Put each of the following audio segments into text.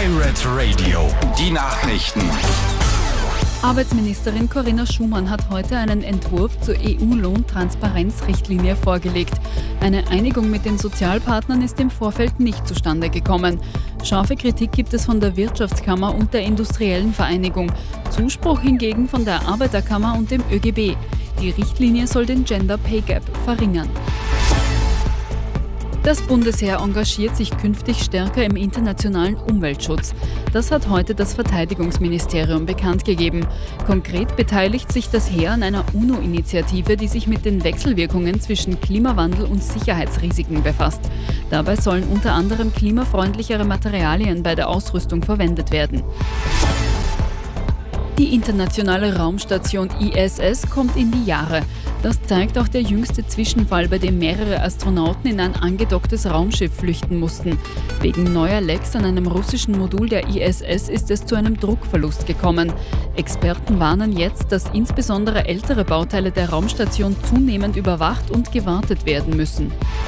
Pirate Radio, die Nachrichten. Arbeitsministerin Corinna Schumann hat heute einen Entwurf zur EU-Lohntransparenzrichtlinie vorgelegt. Eine Einigung mit den Sozialpartnern ist im Vorfeld nicht zustande gekommen. Scharfe Kritik gibt es von der Wirtschaftskammer und der Industriellen Vereinigung. Zuspruch hingegen von der Arbeiterkammer und dem ÖGB. Die Richtlinie soll den Gender Pay Gap verringern. Das Bundesheer engagiert sich künftig stärker im internationalen Umweltschutz. Das hat heute das Verteidigungsministerium bekannt gegeben. Konkret beteiligt sich das Heer an einer UNO-Initiative, die sich mit den Wechselwirkungen zwischen Klimawandel und Sicherheitsrisiken befasst. Dabei sollen unter anderem klimafreundlichere Materialien bei der Ausrüstung verwendet werden. Die internationale Raumstation ISS kommt in die Jahre. Das zeigt auch der jüngste Zwischenfall, bei dem mehrere Astronauten in ein angedocktes Raumschiff flüchten mussten. Wegen neuer Lecks an einem russischen Modul der ISS ist es zu einem Druckverlust gekommen. Experten warnen jetzt, dass insbesondere ältere Bauteile der Raumstation zunehmend überwacht und gewartet werden müssen.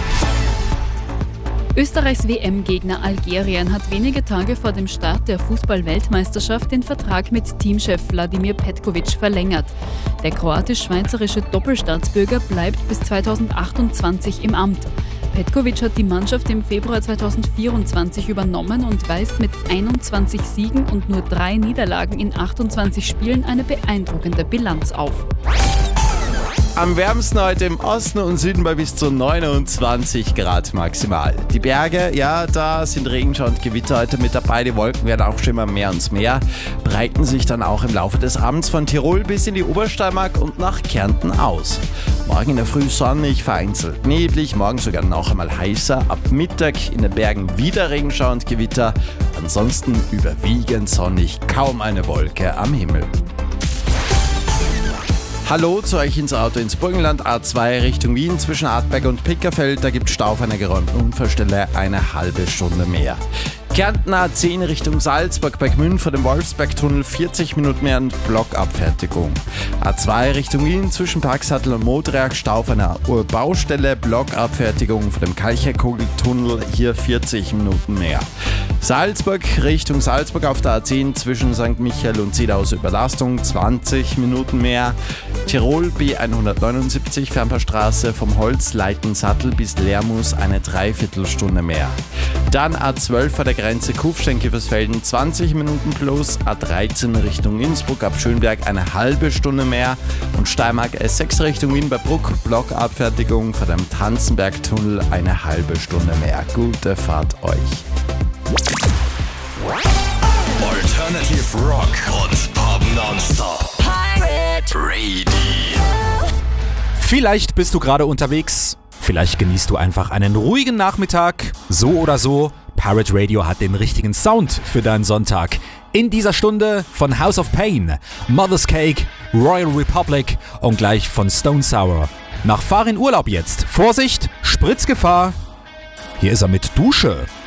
Österreichs WM-Gegner Algerien hat wenige Tage vor dem Start der Fußball-Weltmeisterschaft den Vertrag mit Teamchef Vladimir Petkovic verlängert. Der kroatisch-schweizerische Doppelstaatsbürger bleibt bis 2028 im Amt. Petkovic hat die Mannschaft im Februar 2024 übernommen und weist mit 21 Siegen und nur 3 Niederlagen in 28 Spielen eine beeindruckende Bilanz auf. Am wärmsten heute im Osten und Süden bei bis zu 29 Grad maximal. Die Berge, ja, da sind Regenschauer und Gewitter heute mit dabei. Die Wolken werden auch schon immer mehr und mehr, breiten sich dann auch im Laufe des Abends von Tirol bis in die Obersteiermark und nach Kärnten aus. Morgen in der Früh sonnig, vereinzelt neblig, morgen sogar noch einmal heißer. Ab Mittag in den Bergen wieder Regenschauer und Gewitter. Ansonsten überwiegend sonnig, kaum eine Wolke am Himmel. Hallo zu euch ins Auto ins Burgenland, A2 Richtung Wien zwischen Artberg und Pickerfeld. Da gibt es Stau auf einer geräumten Unfallstelle, eine halbe Stunde mehr. Kärnten A10 Richtung Salzburg bei Gmünd vor dem Wolfsbergtunnel 40 Minuten mehr und Blockabfertigung. A2 Richtung Wien zwischen Parksattel und Modriach Stau auf einer Baustelle, Blockabfertigung vor dem Kalcherkugeltunnel, hier 40 Minuten mehr. Salzburg Richtung Salzburg auf der A10 zwischen St. Michael und Zedhaus Überlastung 20 Minuten mehr. Tirol B179 Fernpaarstraße vom Holzleitensattel bis Lermus eine Dreiviertelstunde mehr. Dann A12 vor der Grenze Kufstein-Kiefersfelden 20 Minuten plus, A13 Richtung Innsbruck ab Schönberg eine halbe Stunde mehr und Steiermark S6 Richtung Wien bei Bruck Blockabfertigung vor dem Tanzenbergtunnel eine halbe Stunde mehr. Gute Fahrt euch. Alternative Rock und Pop Nonstop. Pirate Radio. Vielleicht bist du gerade unterwegs, vielleicht genießt du einfach einen ruhigen Nachmittag. So oder so, Pirate Radio hat den richtigen Sound für deinen Sonntag. In dieser Stunde von House of Pain, Mother's Cake, Royal Republic und gleich von Stone Sour. Nach Fahr in Urlaub jetzt. Vorsicht, Spritzgefahr. Hier ist er mit Dusche.